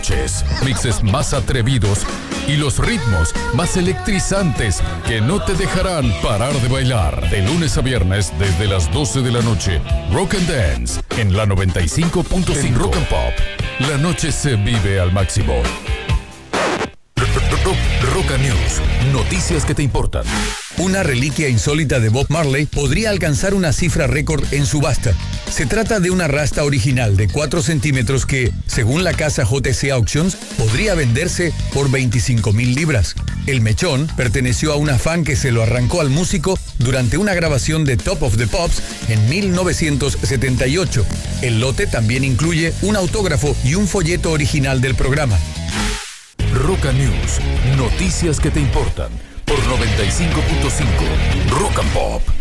Mixes más atrevidos y los ritmos más electrizantes que no te dejarán parar de bailar. De lunes a viernes desde las 12 de la noche. Rock and Dance en la 95.5 Rock and Pop. La noche se vive al máximo. Rock News, noticias que te importan. Una reliquia insólita de Bob Marley podría alcanzar una cifra récord en subasta. Se trata de una rasta original de 4 centímetros que, según la casa JC Auctions, podría venderse por 25,000 libras. El mechón perteneció a una fan que se lo arrancó al músico durante una grabación de Top of the Pops en 1978. El lote también incluye un autógrafo y un folleto original del programa. Rock News, noticias que te importan por 95.5 Rock and Pop.